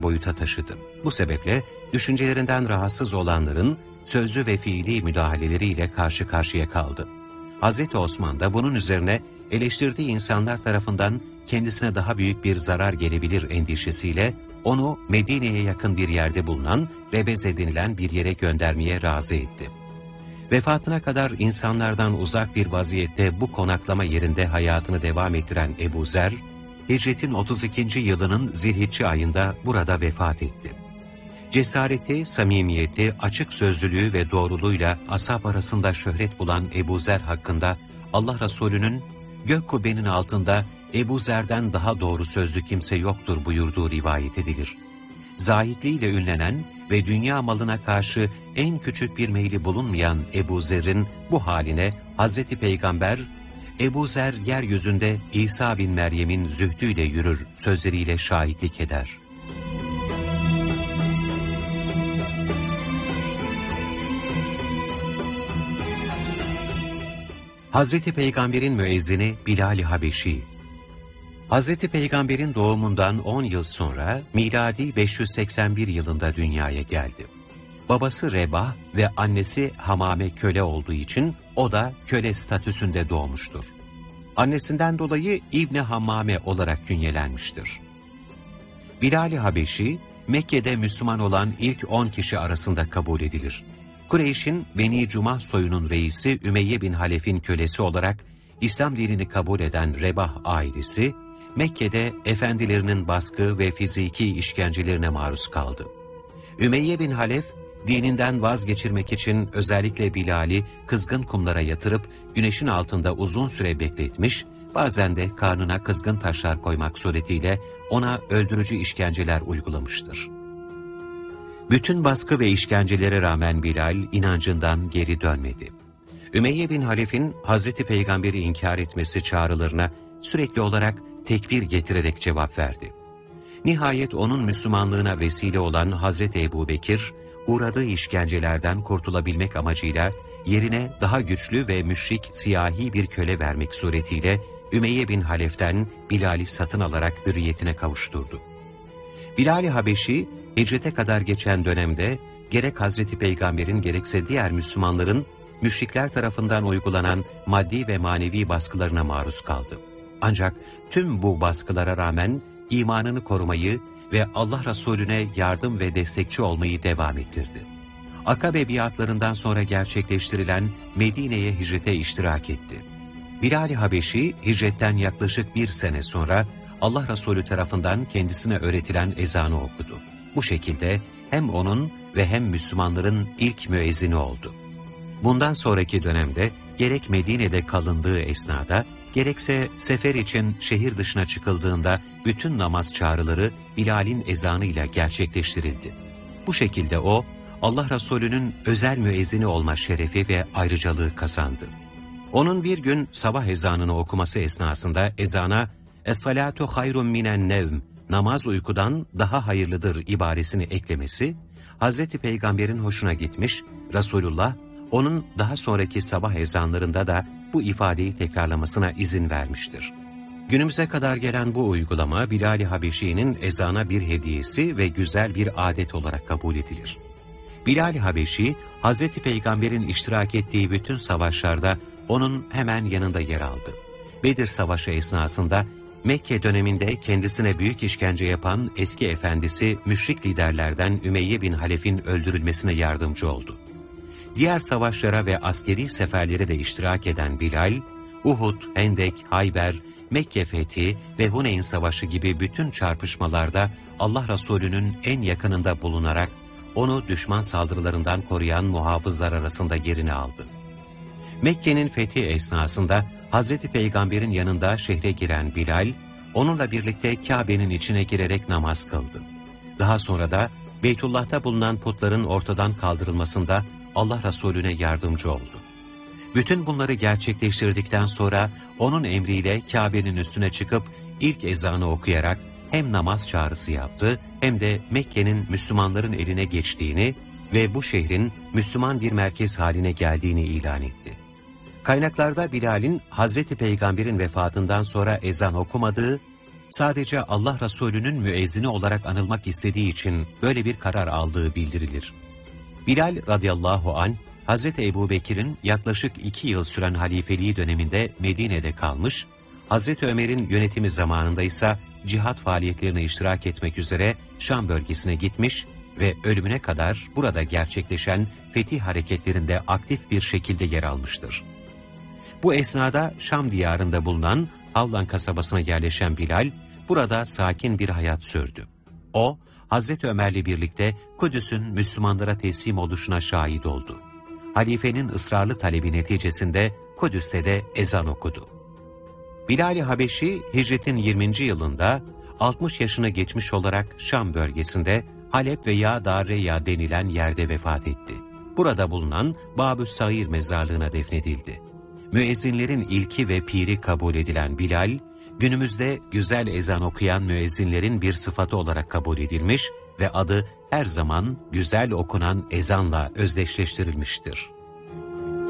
boyuta taşıdı. Bu sebeple düşüncelerinden rahatsız olanların sözlü ve fiili müdahaleleriyle karşı karşıya kaldı. Hazreti Osman da bunun üzerine eleştirdiği insanlar tarafından kendisine daha büyük bir zarar gelebilir endişesiyle onu Medine'ye yakın bir yerde bulunan Rebeze denilen bir yere göndermeye razı etti. Vefatına kadar insanlardan uzak bir vaziyette bu konaklama yerinde hayatını devam ettiren Ebu Zer, Hicret'in 32. yılının Zilhicce ayında burada vefat etti. Cesareti, samimiyeti, açık sözlülüğü ve doğruluğuyla ashab arasında şöhret bulan Ebu Zer hakkında Allah Resulü'nün "Gök kubbenin altında Ebu Zer'den daha doğru sözlü kimse yoktur" buyurduğu rivayet edilir. Zahitliğiyle ünlenen ve dünya malına karşı en küçük bir meyli bulunmayan Ebu Zer'in bu haline Hazreti Peygamber, "Ebu Zer yeryüzünde İsa bin Meryem'in zühdüyle yürür" sözleriyle şahitlik eder. Hazreti Peygamber'in müezzini Bilal-i Habeşi. Hazreti Peygamber'in doğumundan 10 yıl sonra miladi 581 yılında dünyaya geldi. Babası Rebah ve annesi Hamame köle olduğu için o da köle statüsünde doğmuştur. Annesinden dolayı İbni Hammame olarak künyelenmiştir. Bilal-i Habeşi, Mekke'de Müslüman olan ilk 10 kişi arasında kabul edilir. Kureyş'in Beni Cumah soyunun reisi Ümeyye bin Halef'in kölesi olarak İslam dinini kabul eden Rebah ailesi, Mekke'de efendilerinin baskı ve fiziki işkencelerine maruz kaldı. Ümeyye bin Halef, dininden vazgeçirmek için özellikle Bilal'i kızgın kumlara yatırıp güneşin altında uzun süre bekletmiş, bazen de karnına kızgın taşlar koymak suretiyle ona öldürücü işkenceler uygulamıştır. Bütün baskı ve işkencelere rağmen Bilal inancından geri dönmedi. Ümeyye bin Halef'in Hazreti Peygamber'i inkar etmesi çağrılarına sürekli olarak tekbir getirerek cevap verdi. Nihayet onun Müslümanlığına vesile olan Hazreti Ebubekir, uğradığı işkencelerden kurtulabilmek amacıyla yerine daha güçlü ve müşrik siyahi bir köle vermek suretiyle Ümeyye bin Halef'ten Bilal'i satın alarak hürriyetine kavuşturdu. Bilal-i Habeşi, Hicret'e kadar geçen dönemde gerek Hazreti Peygamber'in gerekse diğer Müslümanların müşrikler tarafından uygulanan maddi ve manevi baskılarına maruz kaldı. Ancak tüm bu baskılara rağmen imanını korumayı ve Allah Resulüne yardım ve destekçi olmayı devam ettirdi. Akabe biatlarından sonra gerçekleştirilen Medine'ye hicrete iştirak etti. Bilal-i Habeşi, hicretten yaklaşık 1 sene sonra Allah Resulü tarafından kendisine öğretilen ezanı okudu. Bu şekilde hem onun ve hem Müslümanların ilk müezzini oldu. Bundan sonraki dönemde gerek Medine'de kalındığı esnada, gerekse sefer için şehir dışına çıkıldığında bütün namaz çağrıları Bilal'in ezanıyla gerçekleştirildi. Bu şekilde o, Allah Resulü'nün özel müezzini olma şerefi ve ayrıcalığı kazandı. Onun bir gün sabah ezanını okuması esnasında ezana "Es-salatu hayrun minen nevm", namaz uykudan daha hayırlıdır ibaresini eklemesi, Hazreti Peygamber'in hoşuna gitmiş, Resulullah onun daha sonraki sabah ezanlarında da bu ifadeyi tekrarlamasına izin vermiştir. Günümüze kadar gelen bu uygulama Bilal-i Habeşi'nin ezana bir hediyesi ve güzel bir adet olarak kabul edilir. Bilal-i Habeşi, Hazreti Peygamber'in iştirak ettiği bütün savaşlarda onun hemen yanında yer aldı. Bedir Savaşı esnasında Mekke döneminde kendisine büyük işkence yapan eski efendisi müşrik liderlerden Ümeyye bin Halef'in öldürülmesine yardımcı oldu. Diğer savaşlara ve askeri seferlere de iştirak eden Bilal, Uhud, Hendek, Hayber, Mekke fethi ve Huneyn Savaşı gibi bütün çarpışmalarda Allah Resulü'nün en yakınında bulunarak onu düşman saldırılarından koruyan muhafızlar arasında yerini aldı. Mekke'nin fethi esnasında Hazreti Peygamber'in yanında şehre giren Bilal, onunla birlikte Kabe'nin içine girerek namaz kıldı. Daha sonra da Beytullah'ta bulunan putların ortadan kaldırılmasında Allah Resulüne yardımcı oldu. Bütün bunları gerçekleştirdikten sonra onun emriyle Kabe'nin üstüne çıkıp ilk ezanı okuyarak hem namaz çağrısı yaptı hem de Mekke'nin Müslümanların eline geçtiğini ve bu şehrin Müslüman bir merkez haline geldiğini ilan etti. Kaynaklarda Bilal'in Hazreti Peygamber'in vefatından sonra ezan okumadığı, sadece Allah Resulü'nün müezzini olarak anılmak istediği için böyle bir karar aldığı bildirilir. Bilal radıyallahu anh, Hazreti Ebubekir'in yaklaşık 2 yıl süren halifeliği döneminde Medine'de kalmış, Hazreti Ömer'in yönetimi zamanında ise cihat faaliyetlerine iştirak etmek üzere Şam bölgesine gitmiş ve ölümüne kadar burada gerçekleşen fetih hareketlerinde aktif bir şekilde yer almıştır. Bu esnada Şam diyarında bulunan Havlan kasabasına yerleşen Bilal, burada sakin bir hayat sürdü. O, Hazreti Ömer'le birlikte Kudüs'ün Müslümanlara teslim oluşuna şahit oldu. Halifenin ısrarlı talebi neticesinde Kudüs'te de ezan okudu. Bilal-i Habeşi, hicretin 20. yılında 60 yaşına geçmiş olarak Şam bölgesinde Halep veya Darreya denilen yerde vefat etti. Burada bulunan Babü's Sagir mezarlığına defnedildi. Müezzinlerin ilki ve piri kabul edilen Bilal, günümüzde güzel ezan okuyan müezzinlerin bir sıfatı olarak kabul edilmiş ve adı her zaman güzel okunan ezanla özdeşleştirilmiştir.